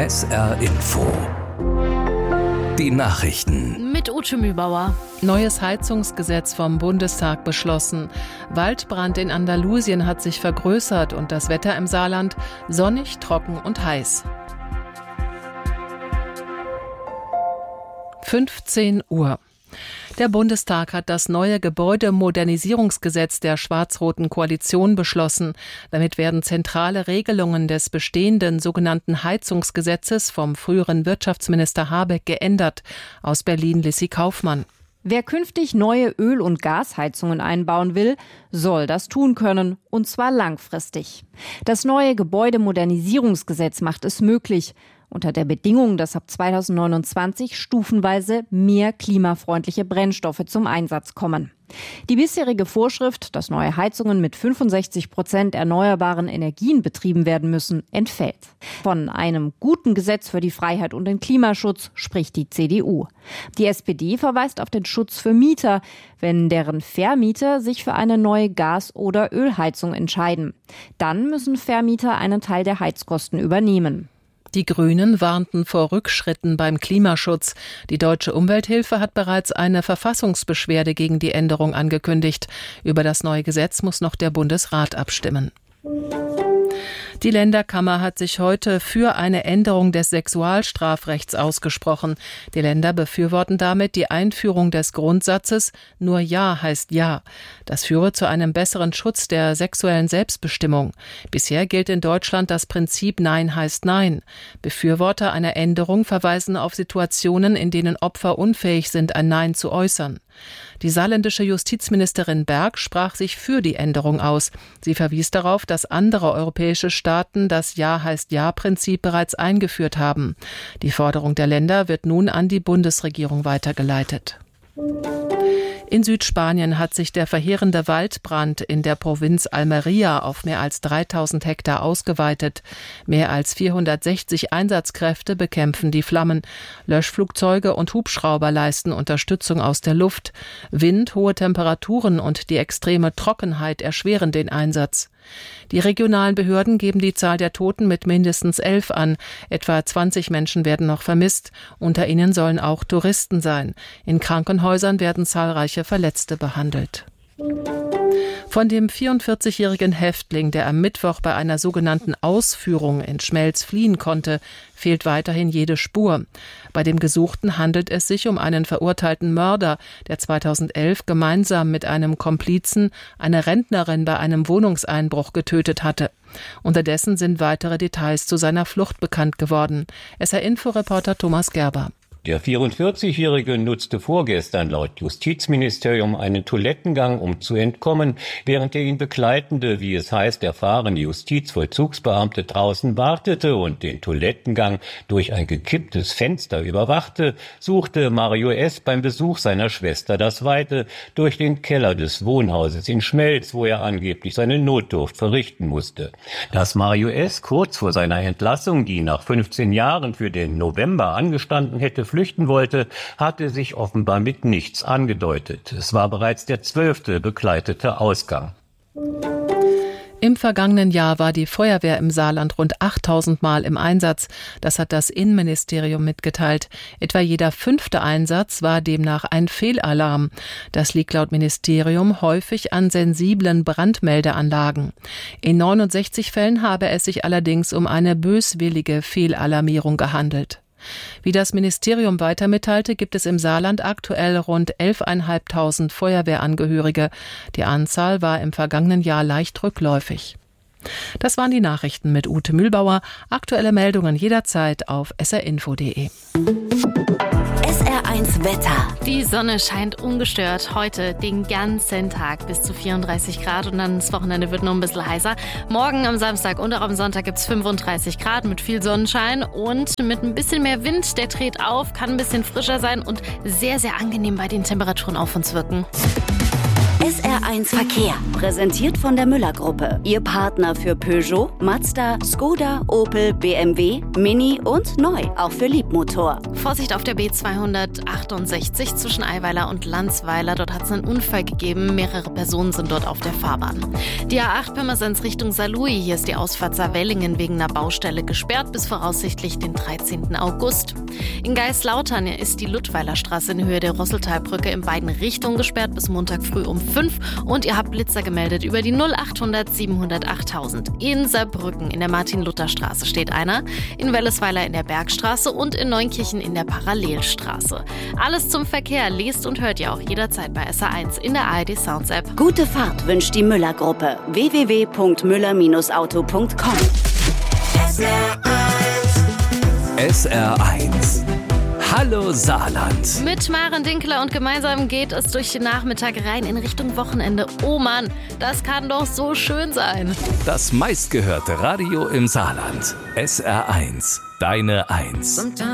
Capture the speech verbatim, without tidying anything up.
S R Info. Die Nachrichten. Mit Ute Mühlbauer. Neues Heizungsgesetz vom Bundestag beschlossen. Waldbrand in Andalusien hat sich vergrößert und das Wetter im Saarland sonnig, trocken und heiß. fünfzehn Uhr. Der Bundestag hat das neue Gebäudemodernisierungsgesetz der schwarz-roten Koalition beschlossen. Damit werden zentrale Regelungen des bestehenden sogenannten Heizungsgesetzes vom früheren Wirtschaftsminister Habeck geändert. Aus Berlin Lissy Kaufmann. Wer künftig neue Öl- und Gasheizungen einbauen will, soll das tun können, und zwar langfristig. Das neue Gebäudemodernisierungsgesetz macht es möglich, unter der Bedingung, dass ab zweitausendneunundzwanzig stufenweise mehr klimafreundliche Brennstoffe zum Einsatz kommen. Die bisherige Vorschrift, dass neue Heizungen mit fünfundsechzig Prozent erneuerbaren Energien betrieben werden müssen, entfällt. Von einem guten Gesetz für die Freiheit und den Klimaschutz spricht die C D U. Die S P D verweist auf den Schutz für Mieter, wenn deren Vermieter sich für eine neue Gas- oder Ölheizung entscheiden. Dann müssen Vermieter einen Teil der Heizkosten übernehmen. Die Grünen warnten vor Rückschritten beim Klimaschutz. Die Deutsche Umwelthilfe hat bereits eine Verfassungsbeschwerde gegen die Änderung angekündigt. Über das neue Gesetz muss noch der Bundesrat abstimmen. Die Länderkammer hat sich heute für eine Änderung des Sexualstrafrechts ausgesprochen. Die Länder befürworten damit die Einführung des Grundsatzes "Nur Ja heißt Ja". Das führe zu einem besseren Schutz der sexuellen Selbstbestimmung. Bisher gilt in Deutschland das Prinzip "Nein heißt Nein". Befürworter einer Änderung verweisen auf Situationen, in denen Opfer unfähig sind, ein Nein zu äußern. Die saarländische Justizministerin Berg sprach sich für die Änderung aus. Sie verwies darauf, dass andere europäische Staaten das Ja heißt Ja-Prinzip bereits eingeführt haben. Die Forderung der Länder wird nun an die Bundesregierung weitergeleitet. In Südspanien hat sich der verheerende Waldbrand in der Provinz Almería auf mehr als dreitausend Hektar ausgeweitet. Mehr als vierhundertsechzig Einsatzkräfte bekämpfen die Flammen. Löschflugzeuge und Hubschrauber leisten Unterstützung aus der Luft. Wind, hohe Temperaturen und die extreme Trockenheit erschweren den Einsatz. Die regionalen Behörden geben die Zahl der Toten mit mindestens elf an. Etwa zwanzig Menschen werden noch vermisst. Unter ihnen sollen auch Touristen sein. In Krankenhäusern werden zahlreiche Verletzte behandelt. Von dem vierundvierzigjährigen Häftling, der am Mittwoch bei einer sogenannten Ausführung in Schmelz fliehen konnte, fehlt weiterhin jede Spur. Bei dem Gesuchten handelt es sich um einen verurteilten Mörder, der zweitausendelf gemeinsam mit einem Komplizen eine Rentnerin bei einem Wohnungseinbruch getötet hatte. Unterdessen sind weitere Details zu seiner Flucht bekannt geworden. S R-Info-Reporter Thomas Gerber. Der vierundvierzigjährige nutzte vorgestern laut Justizministerium einen Toilettengang, um zu entkommen, während der ihn begleitende, wie es heißt, erfahrene Justizvollzugsbeamte draußen wartete und den Toilettengang durch ein gekipptes Fenster überwachte, suchte Mario S. beim Besuch seiner Schwester das Weite durch den Keller des Wohnhauses in Schmelz, wo er angeblich seine Notdurft verrichten musste. Dass Mario S. kurz vor seiner Entlassung, die nach fünfzehn Jahren für den November angestanden hätte, flüchten wollte, hatte sich offenbar mit nichts angedeutet. Es war bereits der zwölfte begleitete Ausgang. Im vergangenen Jahr war die Feuerwehr im Saarland rund achttausend Mal im Einsatz. Das hat das Innenministerium mitgeteilt. Etwa jeder fünfte Einsatz war demnach ein Fehlalarm. Das liegt laut Ministerium häufig an sensiblen Brandmeldeanlagen. In neunundsechzig Fällen habe es sich allerdings um eine böswillige Fehlalarmierung gehandelt. Wie das Ministerium weiter mitteilte, gibt es im Saarland aktuell rund elftausendfünfhundert Feuerwehrangehörige. Die Anzahl war im vergangenen Jahr leicht rückläufig. Das waren die Nachrichten mit Ute Mühlbauer. Aktuelle Meldungen jederzeit auf s r info punkt d e. S R eins Wetter. Die Sonne scheint ungestört heute den ganzen Tag bis zu vierunddreißig Grad und dann das Wochenende wird noch ein bisschen heißer. Morgen am Samstag und auch am Sonntag gibt es fünfunddreißig Grad mit viel Sonnenschein und mit ein bisschen mehr Wind. Der dreht auf, kann ein bisschen frischer sein und sehr, sehr angenehm bei den Temperaturen auf uns wirken. S R eins Verkehr, präsentiert von der Müller-Gruppe. Ihr Partner für Peugeot, Mazda, Skoda, Opel, B M W, Mini und neu, auch für Liebmotor. Vorsicht auf der B zweihundertachtundsechzig zwischen Eiweiler und Landsweiler. Dort hat es einen Unfall gegeben. Mehrere Personen sind dort auf der Fahrbahn. Die A acht Pirmasens Richtung Saarlouis. Hier ist die Ausfahrt Saarwellingen wegen einer Baustelle gesperrt bis voraussichtlich den dreizehnten August. In Geislautern ist die Ludweiler Straße in Höhe der Rosseltalbrücke in beiden Richtungen gesperrt bis Montag früh um fünf. Und ihr habt Blitzer gemeldet über die null achthundert siebenhundert achttausend. In Saarbrücken in der Martin-Luther-Straße steht einer, in Wellesweiler in der Bergstraße und in Neunkirchen in der Parallelstraße. Alles zum Verkehr lest und hört ihr auch jederzeit bei S R eins in der A R D Sounds App. Gute Fahrt wünscht die Müller-Gruppe. w w w punkt müller auto punkt com. S R eins. Hallo Saarland. Mit Maren Dinkler und gemeinsam geht es durch den Nachmittag rein in Richtung Wochenende. Oh Mann, das kann doch so schön sein. Das meistgehörte Radio im Saarland. S R eins. Deine Eins.